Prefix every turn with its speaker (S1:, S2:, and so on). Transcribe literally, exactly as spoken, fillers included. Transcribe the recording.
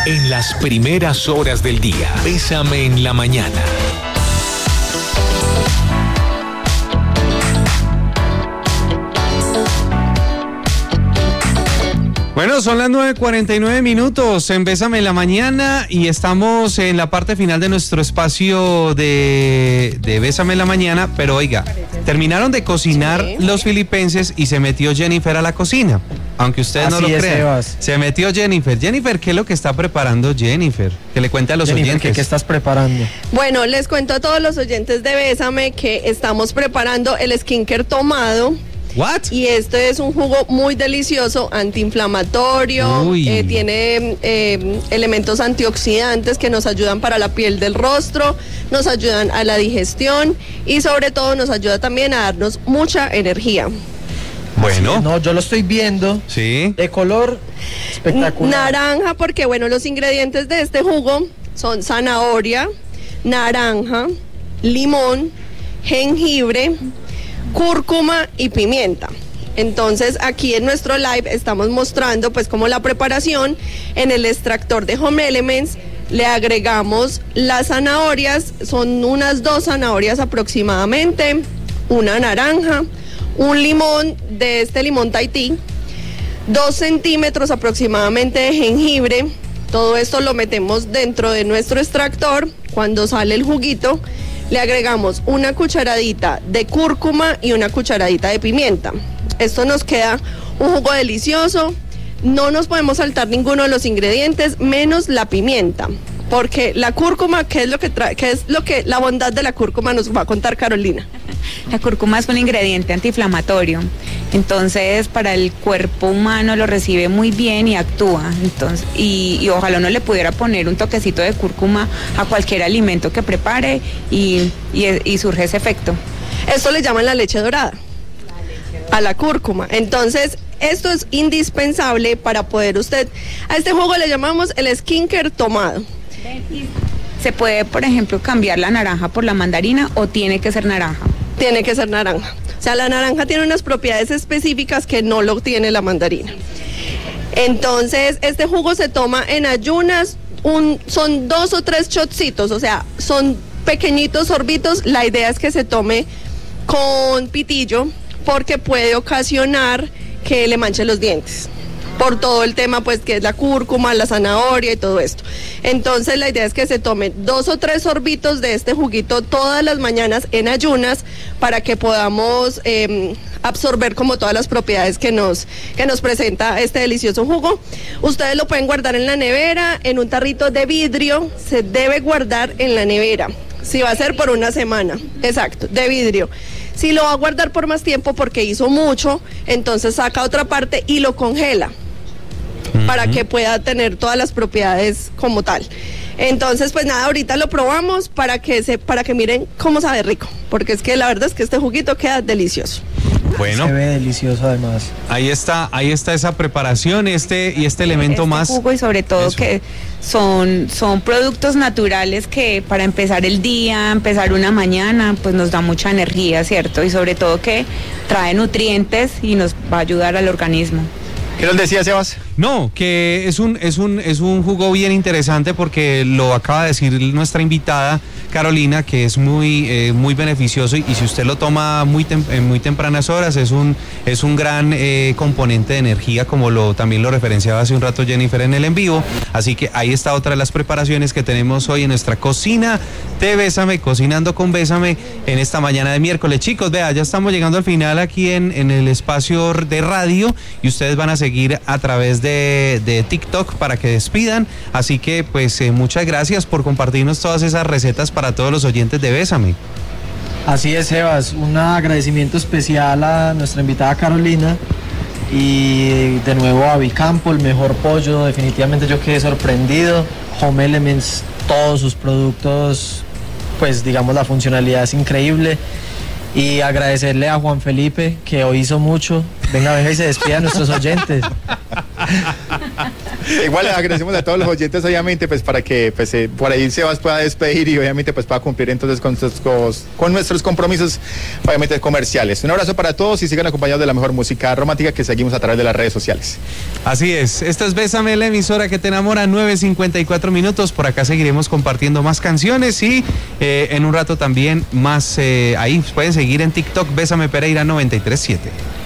S1: En las primeras horas del día, Bésame en la mañana.
S2: Bueno, son las nueve cuarenta y nueve minutos en Bésame en la mañana y estamos en la parte final de nuestro espacio de, de Bésame en la mañana, pero oiga, terminaron de cocinar sí. los filipenses y se metió Jennifer a la cocina, aunque ustedes Así no lo es, crean. Sebas. Se metió Jennifer. Jennifer, ¿qué es lo que está preparando Jennifer? Que le cuente a los
S3: Jennifer,
S2: oyentes.
S3: ¿qué, ¿Qué estás preparando?
S4: Bueno, les cuento a todos los oyentes de Bésame que estamos preparando el skincare tomado.
S2: What?
S4: Y este es un jugo muy delicioso, antiinflamatorio, eh, tiene eh, elementos antioxidantes que nos ayudan para la piel del rostro, nos ayudan a la digestión y sobre todo nos ayuda también a darnos mucha energía.
S2: Bueno.
S3: Sí, no, yo lo estoy viendo.
S2: Sí.
S3: De color espectacular.
S4: Naranja, porque bueno, los ingredientes de este jugo son zanahoria, naranja, limón, jengibre, cúrcuma y pimienta. Entonces aquí en nuestro live estamos mostrando pues como la preparación. En el extractor de Home Elements le agregamos las zanahorias, son unas dos zanahorias aproximadamente, una naranja, un limón de este limón Tahití, dos centímetros aproximadamente de jengibre. Todo esto lo metemos dentro de nuestro extractor. Cuando sale el juguito le agregamos una cucharadita de cúrcuma y una cucharadita de pimienta. Esto nos queda un jugo delicioso. No nos podemos saltar ninguno de los ingredientes, menos la pimienta. Porque la cúrcuma, ¿qué es lo que trae? ¿Qué es lo que la bondad de la cúrcuma nos va a contar Carolina?
S5: La cúrcuma es un ingrediente antiinflamatorio, entonces para el cuerpo humano lo recibe muy bien y actúa. Entonces, y, y ojalá uno le pudiera poner un toquecito de cúrcuma a cualquier alimento que prepare y, y, y surge ese efecto.
S4: Esto le llaman la leche dorada, a la cúrcuma. Entonces, esto es indispensable para poder usted, a este jugo le llamamos el skincare tomado.
S5: ¿Se puede, por ejemplo, cambiar la naranja por la mandarina o tiene que ser naranja?
S4: Tiene que ser naranja. O sea, la naranja tiene unas propiedades específicas que no lo tiene la mandarina. Entonces, este jugo se toma en ayunas, un, son dos o tres shotcitos, o sea, son pequeñitos sorbitos. La idea es que se tome con pitillo porque puede ocasionar que le manche los dientes, por todo el tema pues que es la cúrcuma, la zanahoria y todo esto. Entonces la idea es que se tome dos o tres sorbitos de este juguito todas las mañanas en ayunas para que podamos eh, absorber como todas las propiedades que nos, que nos presenta este delicioso jugo. Ustedes lo pueden guardar en la nevera, en un tarrito de vidrio, se debe guardar en la nevera. Si va a ser por una semana, exacto, de vidrio. Si lo va a guardar por más tiempo porque hizo mucho, entonces saca otra parte y lo congela uh-huh. para que pueda tener todas las propiedades como tal. Entonces, pues nada, ahorita lo probamos para que se, para que miren cómo sabe rico, porque es que la verdad es que este juguito queda delicioso.
S2: Bueno,
S3: se ve delicioso además.
S2: Ahí está, ahí está esa preparación, este y este elemento
S5: este
S2: más.
S5: Jugo y sobre todo eso. que son, son productos naturales que para empezar el día, empezar una mañana, pues nos da mucha energía, ¿cierto? Y sobre todo que trae nutrientes y nos va a ayudar al organismo.
S6: ¿Qué nos decía, Sebas?
S2: No, que es un, es un, es un jugo bien interesante porque lo acaba de decir nuestra invitada Carolina, que es muy, eh, muy beneficioso y, y si usted lo toma muy tem- en muy tempranas horas es un, es un gran eh, componente de energía, como lo también lo referenciaba hace un rato Jennifer en el en vivo. Así que ahí está otra de las preparaciones que tenemos hoy en nuestra cocina de Bésame, cocinando con Bésame en esta mañana de miércoles. Chicos, vea, ya estamos llegando al final aquí en, en el espacio de radio y ustedes van a seguir a través de, de TikTok para que despidan. Así que pues eh, muchas gracias por compartirnos todas esas recetas para todos los oyentes de Bésame.
S3: Así es, Sebas, un agradecimiento especial a nuestra invitada Carolina y de nuevo a Bicampo, el mejor pollo. Definitivamente yo quedé sorprendido. Home Elements, todos sus productos, pues digamos la funcionalidad es increíble. Y agradecerle a Juan Felipe, que hoy hizo mucho. Venga, venga y se despida a nuestros oyentes.
S6: Igual le agradecemos a todos los oyentes, obviamente, pues para que pues, eh, por ahí Sebas pueda despedir y obviamente pues pueda cumplir entonces con, con, con nuestros compromisos, obviamente comerciales. Un abrazo para todos y sigan acompañados de la mejor música romántica que seguimos a través de las redes sociales.
S2: Así es, esta es Bésame, la emisora que te enamora, nueve cincuenta y cuatro minutos. Por acá seguiremos compartiendo más canciones y eh, en un rato también más, eh, ahí pueden seguir en TikTok, Bésame Pereira noventa y tres siete.